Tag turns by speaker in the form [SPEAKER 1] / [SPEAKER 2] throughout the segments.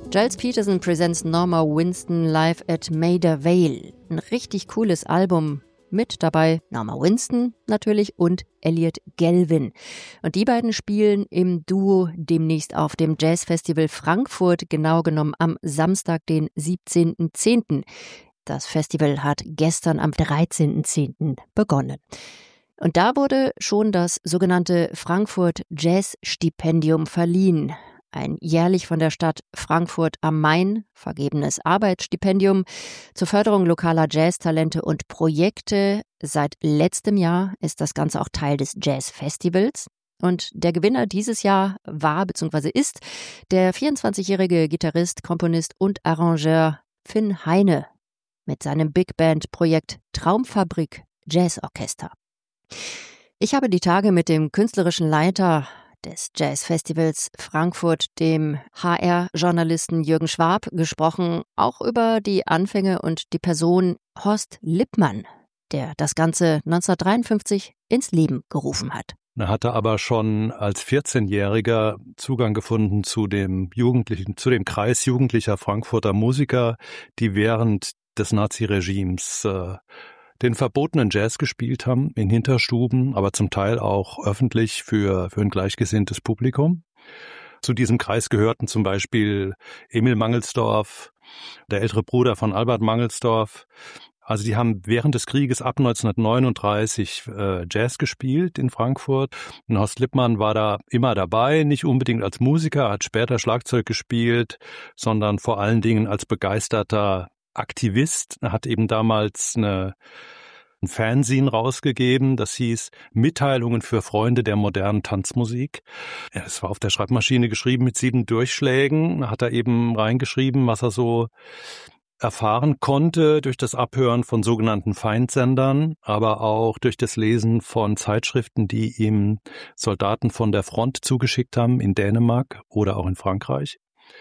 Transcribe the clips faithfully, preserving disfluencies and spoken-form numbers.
[SPEAKER 1] Giles Peterson presents Norma Winston live at Maida Vale. Ein richtig cooles Album. Mit dabei Norma Winston natürlich und Elliot Galvin. Und die beiden spielen im Duo demnächst auf dem Jazzfestival Frankfurt, genau genommen am Samstag, den siebzehnten zehnten Das Festival hat gestern am dreizehnten zehnten begonnen. Und da wurde schon das sogenannte Frankfurt Jazz Stipendium verliehen. Ein jährlich von der Stadt Frankfurt am Main vergebenes Arbeitsstipendium zur Förderung lokaler Jazztalente und Projekte. Seit letztem Jahr ist das Ganze auch Teil des Jazzfestivals. Und der Gewinner dieses Jahr war bzw. ist der vierundzwanzigjährige Gitarrist, Komponist und Arrangeur Finn Heine mit seinem Big Band-Projekt Traumfabrik Jazzorchester. Ich habe die Tage mit dem künstlerischen Leiter des Jazzfestivals Frankfurt, dem H R-Journalisten Jürgen Schwab, gesprochen, auch über die Anfänge und die Person Horst Lippmann, der das Ganze neunzehnhundertdreiundfünfzig ins Leben gerufen hat.
[SPEAKER 2] Er hatte aber schon als vierzehnjähriger Zugang gefunden zu dem Jugendlichen, zu dem Kreis jugendlicher Frankfurter Musiker, die während des Naziregimes äh, den verbotenen Jazz gespielt haben, in Hinterstuben, aber zum Teil auch öffentlich für, für ein gleichgesinntes Publikum. Zu diesem Kreis gehörten zum Beispiel Emil Mangelsdorff, der ältere Bruder von Albert Mangelsdorff. Also die haben während des Krieges ab neunzehnhundertneununddreißig äh, Jazz gespielt in Frankfurt. Und Horst Lippmann war da immer dabei, nicht unbedingt als Musiker, hat später Schlagzeug gespielt, sondern vor allen Dingen als begeisterter Aktivist. Er hat eben damals eine, ein Fanzine rausgegeben, das hieß Mitteilungen für Freunde der modernen Tanzmusik. Es war auf der Schreibmaschine geschrieben mit sieben Durchschlägen. Da hat er eben reingeschrieben, was er so erfahren konnte durch das Abhören von sogenannten Feindsendern, aber auch durch das Lesen von Zeitschriften, die ihm Soldaten von der Front zugeschickt haben in Dänemark oder auch in Frankreich.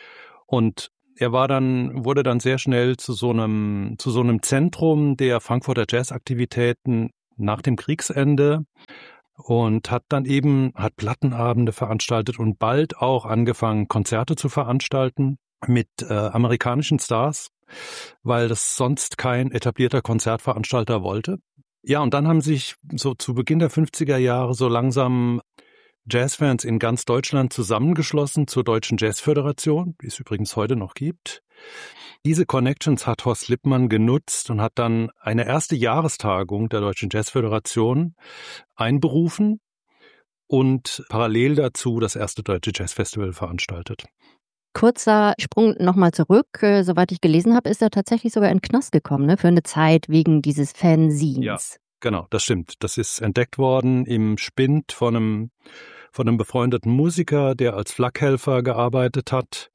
[SPEAKER 2] Und Er war dann, wurde dann sehr schnell zu so einem, zu so einem Zentrum der Frankfurter Jazzaktivitäten nach dem Kriegsende und hat dann eben, hat Plattenabende veranstaltet und bald auch angefangen, Konzerte zu veranstalten mit äh, amerikanischen Stars, weil das sonst kein etablierter Konzertveranstalter wollte. Ja, und dann haben sich so zu Beginn der fünfziger Jahre so langsam Jazzfans in ganz Deutschland zusammengeschlossen zur Deutschen Jazzföderation, die es übrigens heute noch gibt. Diese Connections hat Horst Lippmann genutzt und hat dann eine erste Jahrestagung der Deutschen Jazzföderation einberufen und parallel dazu das erste Deutsche Jazzfestival veranstaltet.
[SPEAKER 1] Kurzer Sprung nochmal zurück. Äh, soweit ich gelesen habe, ist er tatsächlich sogar in den Knast gekommen, ne, für eine Zeit wegen dieses Fanzines.
[SPEAKER 2] Ja, genau, das stimmt. Das ist entdeckt worden im Spind von einem von einem befreundeten Musiker, der als Flakhelfer gearbeitet hat.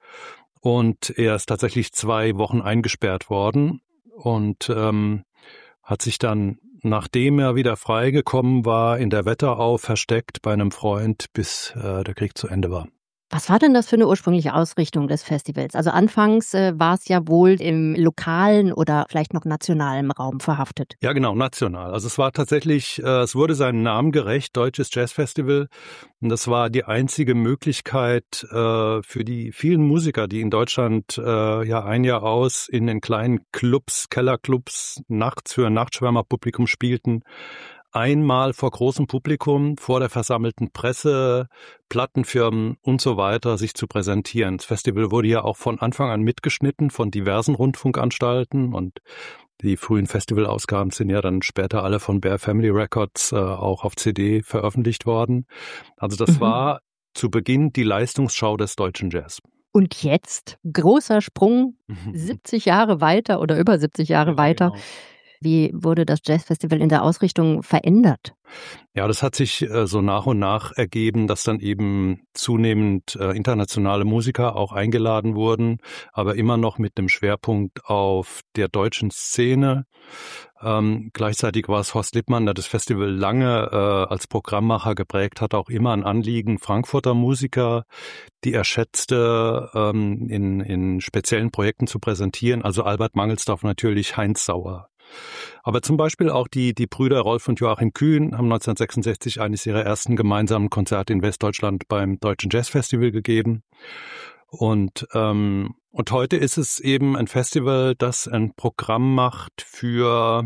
[SPEAKER 2] Und er ist tatsächlich zwei Wochen eingesperrt worden und ähm, hat sich dann, nachdem er wieder freigekommen war, in der Wetterau versteckt bei einem Freund, bis äh, der Krieg zu Ende war.
[SPEAKER 1] Was war denn das für eine ursprüngliche Ausrichtung des Festivals? Also anfangs äh, war es ja wohl im lokalen oder vielleicht noch nationalen Raum verhaftet.
[SPEAKER 2] Ja, genau, national. Also es war tatsächlich, äh, es wurde seinem Namen gerecht, Deutsches Jazzfestival. Und das war die einzige Möglichkeit äh, für die vielen Musiker, die in Deutschland äh, ja ein Jahr aus in den kleinen Clubs, Kellerclubs, nachts für ein Nachtschwärmerpublikum spielten, einmal vor großem Publikum, vor der versammelten Presse, Plattenfirmen und so weiter sich zu präsentieren. Das Festival wurde ja auch von Anfang an mitgeschnitten von diversen Rundfunkanstalten und die frühen Festivalausgaben sind ja dann später alle von Bear Family Records äh, auch auf C D veröffentlicht worden. Also das mhm. war zu Beginn die Leistungsschau des deutschen Jazz.
[SPEAKER 1] Und jetzt, großer Sprung, siebzig Jahre weiter oder über siebzig Jahre ja, weiter. Genau. Wie wurde das Jazzfestival in der Ausrichtung verändert?
[SPEAKER 2] Ja, das hat sich äh, so nach und nach ergeben, dass dann eben zunehmend äh, internationale Musiker auch eingeladen wurden, aber immer noch mit dem Schwerpunkt auf der deutschen Szene. Ähm, gleichzeitig war es Horst Lippmann, der das Festival lange äh, als Programmmacher geprägt hat, auch immer ein Anliegen, Frankfurter Musiker, die er schätzte, ähm, in, in speziellen Projekten zu präsentieren. Also Albert Mangelsdorff natürlich, Heinz Sauer. Aber zum Beispiel auch die, die Brüder Rolf und Joachim Kühn haben neunzehnhundertsechsundsechzig eines ihrer ersten gemeinsamen Konzerte in Westdeutschland beim Deutschen Jazzfestival gegeben. Und, ähm, und heute ist es eben ein Festival, das ein Programm macht für,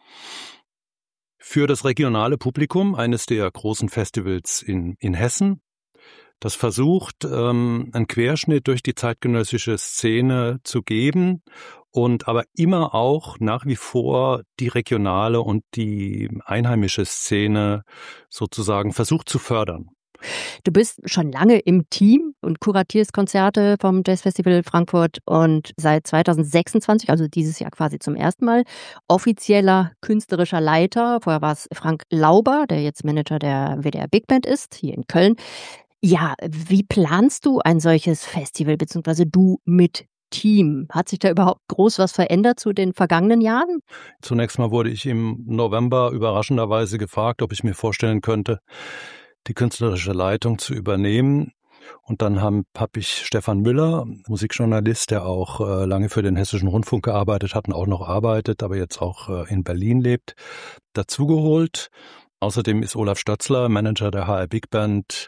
[SPEAKER 2] für das regionale Publikum, eines der großen Festivals in, in Hessen. Das versucht, ähm, einen Querschnitt durch die zeitgenössische Szene zu geben und aber immer auch nach wie vor die regionale und die einheimische Szene sozusagen versucht zu fördern.
[SPEAKER 1] Du bist schon lange im Team und kuratierst Konzerte vom Jazzfestival Frankfurt und seit zweitausendsechsundzwanzig, also dieses Jahr quasi zum ersten Mal, offizieller künstlerischer Leiter. Vorher war es Frank Lauber, der jetzt Manager der W D R Big Band ist, hier in Köln. Ja, wie planst du ein solches Festival, beziehungsweise du mit Team? Hat sich da überhaupt groß was verändert zu den vergangenen Jahren?
[SPEAKER 2] Zunächst mal wurde ich im November überraschenderweise gefragt, ob ich mir vorstellen könnte, die künstlerische Leitung zu übernehmen. Und dann habe hab ich Stefan Müller, Musikjournalist, der auch äh, lange für den Hessischen Rundfunk gearbeitet hat und auch noch arbeitet, aber jetzt auch äh, in Berlin lebt, dazugeholt. Außerdem ist Olaf Stötzler, Manager der H R Big Band,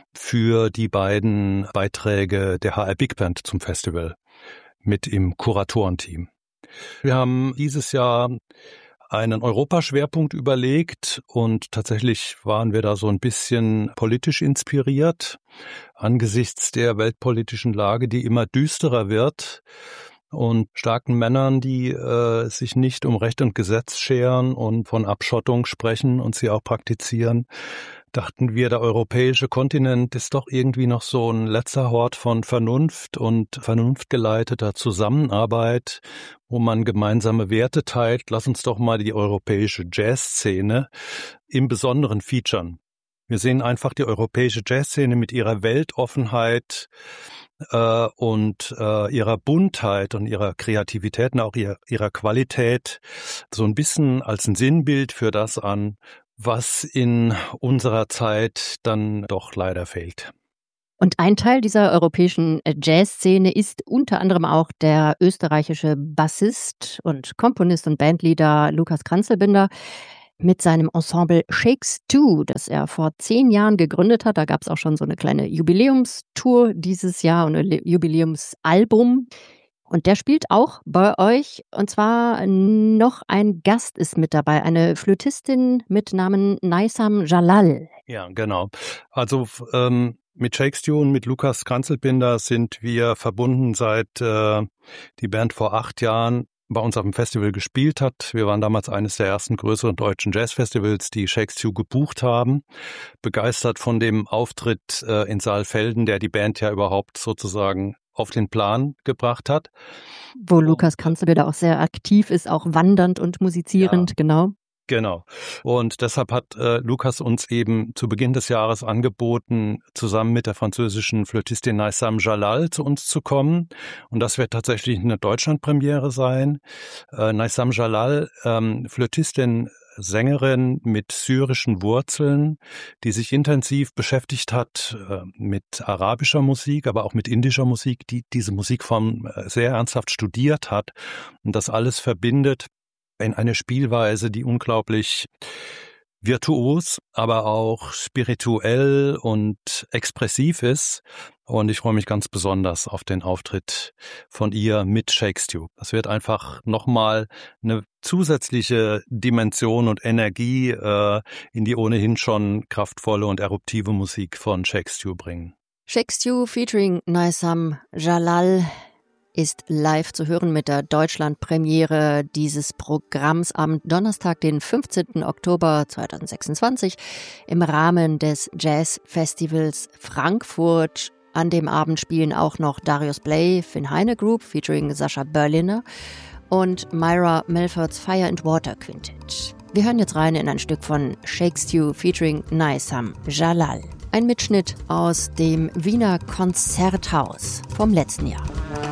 [SPEAKER 2] für die beiden Beiträge der H R Big Band zum Festival mit im Kuratorenteam. Wir haben dieses Jahr einen Europaschwerpunkt überlegt und tatsächlich waren wir da so ein bisschen politisch inspiriert angesichts der weltpolitischen Lage, die immer düsterer wird. Und starken Männern, die äh, sich nicht um Recht und Gesetz scheren und von Abschottung sprechen und sie auch praktizieren, dachten wir, der europäische Kontinent ist doch irgendwie noch so ein letzter Hort von Vernunft und vernunftgeleiteter Zusammenarbeit, wo man gemeinsame Werte teilt. Lass uns doch mal die europäische Jazzszene im Besonderen featuren. Wir sehen einfach die europäische Jazzszene mit ihrer Weltoffenheit äh, und äh, ihrer Buntheit und ihrer Kreativität und auch ihrer, ihrer Qualität so ein bisschen als ein Sinnbild für das an, was in unserer Zeit dann doch leider fehlt.
[SPEAKER 1] Und ein Teil dieser europäischen Jazzszene ist unter anderem auch der österreichische Bassist und Komponist und Bandleader Lukas Kranzelbinder mit seinem Ensemble Shakes two, das er vor zehn Jahren gegründet hat. Da gab es auch schon so eine kleine Jubiläumstour dieses Jahr und ein Jubiläumsalbum. Und der spielt auch bei euch, und zwar noch ein Gast ist mit dabei, eine Flötistin mit Namen Naysam Jalal.
[SPEAKER 2] Ja, genau. Also ähm, mit Shakes two und mit Lukas Kranzelbinder sind wir verbunden, seit äh, die Band vor acht Jahren bei uns auf dem Festival gespielt hat. Wir waren damals eines der ersten größeren deutschen Jazzfestivals, die Shakes two gebucht haben. Begeistert von dem Auftritt äh, in Saalfelden, der die Band ja überhaupt sozusagen auf den Plan gebracht hat.
[SPEAKER 1] Wo Lukas Kranzelbinder auch sehr aktiv ist, auch wandernd und musizierend, ja. Genau.
[SPEAKER 2] Genau. Und deshalb hat äh, Lukas uns eben zu Beginn des Jahres angeboten, zusammen mit der französischen Flötistin Naysam Jalal zu uns zu kommen. Und das wird tatsächlich eine Deutschlandpremiere sein. Äh, Naysam Jalal, ähm, Flötistin, Sängerin mit syrischen Wurzeln, die sich intensiv beschäftigt hat äh, mit arabischer Musik, aber auch mit indischer Musik, die diese Musikform äh, sehr ernsthaft studiert hat und das alles verbindet in eine Spielweise, die unglaublich virtuos, aber auch spirituell und expressiv ist. Und ich freue mich ganz besonders auf den Auftritt von ihr mit Shakes two. Das wird einfach nochmal eine zusätzliche Dimension und Energie äh, in die ohnehin schon kraftvolle und eruptive Musik von Shakes two bringen.
[SPEAKER 1] Shakes two featuring Naysam Jalal ist live zu hören mit der Deutschlandpremiere dieses Programms am Donnerstag, den fünfzehnten Oktober zweitausendsechsundzwanzig im Rahmen des Jazzfestivals Frankfurt. An dem Abend spielen auch noch Darius Bley, Finn Heine Group featuring Sascha Berliner und Myra Melfords Fire and Water Quintet. Wir hören jetzt rein in ein Stück von Shakes two featuring Naysam Jalal. Ein Mitschnitt aus dem Wiener Konzerthaus vom letzten Jahr.